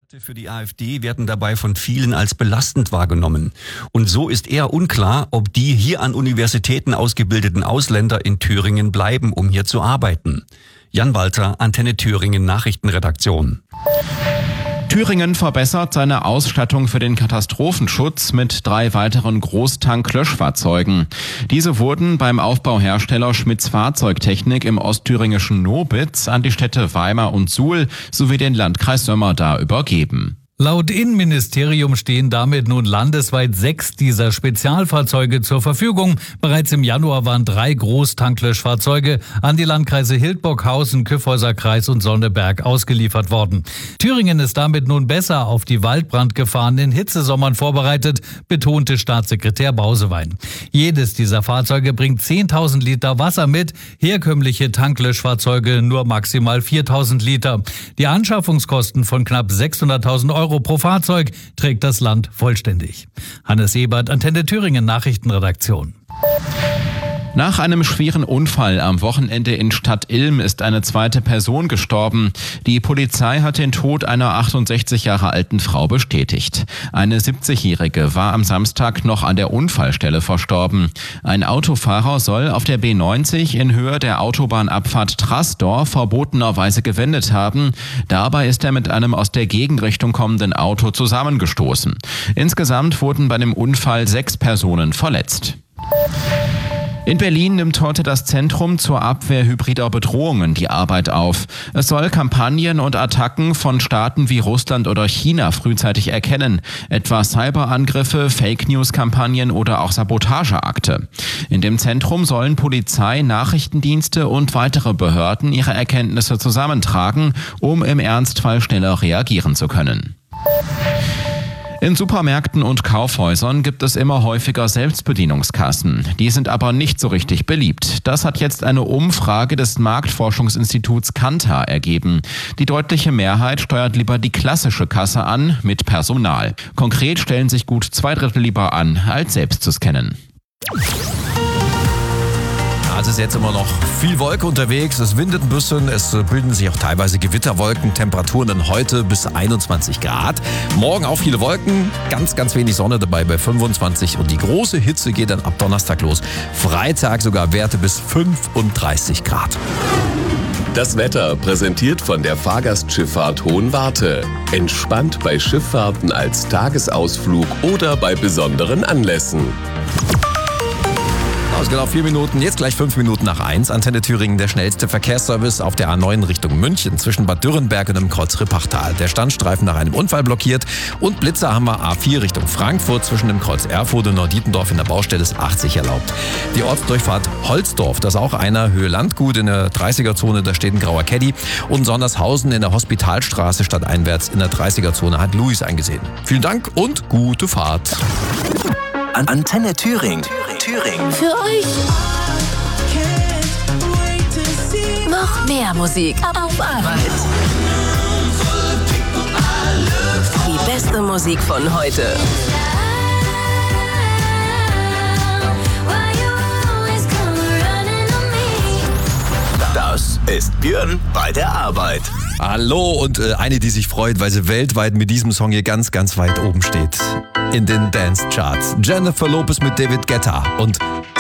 Für die AfD werden dabei von vielen als belastend wahrgenommen. Und so ist eher unklar, ob die hier an Universitäten ausgebildeten Ausländer in Thüringen bleiben, um hier zu arbeiten. Jan Walter, Antenne Thüringen Nachrichtenredaktion. Thüringen verbessert seine Ausstattung für den Katastrophenschutz mit 3 weiteren Großtank-Löschfahrzeugen. Diese wurden beim Aufbauhersteller Schmitz Fahrzeugtechnik im ostthüringischen Nobitz an die Städte Weimar und Suhl sowie den Landkreis Sömmerda übergeben. Laut Innenministerium stehen damit nun landesweit 6 dieser Spezialfahrzeuge zur Verfügung. Bereits im Januar waren 3 Großtanklöschfahrzeuge an die Landkreise Hildburghausen, Kyffhäuser-Kreis und Sonneberg ausgeliefert worden. Thüringen ist damit nun besser auf die Waldbrandgefahren in Hitzesommern vorbereitet, betonte Staatssekretär Bausewein. Jedes dieser Fahrzeuge bringt 10.000 Liter Wasser mit, herkömmliche Tanklöschfahrzeuge nur maximal 4.000 Liter. Die Anschaffungskosten von knapp 600.000 Euro pro Fahrzeug trägt das Land vollständig. Hannes Ebert, Antenne Thüringen Nachrichtenredaktion. Nach einem schweren Unfall am Wochenende in Stadtilm ist eine zweite Person gestorben. Die Polizei hat den Tod einer 68 Jahre alten Frau bestätigt. Eine 70-Jährige war am Samstag noch an der Unfallstelle verstorben. Ein Autofahrer soll auf der B90 in Höhe der Autobahnabfahrt Traßdorf verbotenerweise gewendet haben. Dabei ist er mit einem aus der Gegenrichtung kommenden Auto zusammengestoßen. Insgesamt wurden bei dem Unfall 6 Personen verletzt. In Berlin nimmt heute das Zentrum zur Abwehr hybrider Bedrohungen die Arbeit auf. Es soll Kampagnen und Attacken von Staaten wie Russland oder China frühzeitig erkennen, etwa Cyberangriffe, Fake-News-Kampagnen oder auch Sabotageakte. In dem Zentrum sollen Polizei, Nachrichtendienste und weitere Behörden ihre Erkenntnisse zusammentragen, um im Ernstfall schneller reagieren zu können. In Supermärkten und Kaufhäusern gibt es immer häufiger Selbstbedienungskassen. Die sind aber nicht so richtig beliebt. Das hat jetzt eine Umfrage des Marktforschungsinstituts Kantar ergeben. Die deutliche Mehrheit steuert lieber die klassische Kasse an mit Personal. Konkret stellen sich gut 2/3 lieber an, als selbst zu scannen. Es ist jetzt immer noch viel Wolke unterwegs, es windet ein bisschen, es bilden sich auch teilweise Gewitterwolken, Temperaturen dann heute bis 21 Grad. Morgen auch viele Wolken, ganz, ganz wenig Sonne dabei bei 25 und die große Hitze geht dann ab Donnerstag los. Freitag sogar Werte bis 35 Grad. Das Wetter präsentiert von der Fahrgastschifffahrt Hohenwarte. Entspannt bei Schifffahrten als Tagesausflug oder bei besonderen Anlässen. Es genau 4 Minuten, jetzt gleich 5 Minuten nach 1. Antenne Thüringen, der schnellste Verkehrsservice auf der A9 Richtung München zwischen Bad Dürrenberg und dem Kreuz Rippachtal. Der Standstreifen nach einem Unfall blockiert und Blitzer haben wir A4 Richtung Frankfurt zwischen dem Kreuz Erfurt und Neudietendorf in der Baustelle ist 80 erlaubt. Die Ortsdurchfahrt Holzdorf, das ist auch einer, Höhe Landgut in der 30er-Zone, da steht ein grauer Caddy und Sondershausen in der Hospitalstraße stadteinwärts in der 30er-Zone hat Luis eingesehen. Vielen Dank und gute Fahrt. Antenne Thüringen. Für euch noch mehr Musik auf Arbeit. Die beste Musik von heute. Das ist Björn bei der Arbeit. Hallo und eine, die sich freut, weil sie weltweit mit diesem Song hier ganz, ganz weit oben steht. In den Dance-Charts. Jennifer Lopez mit David Guetta und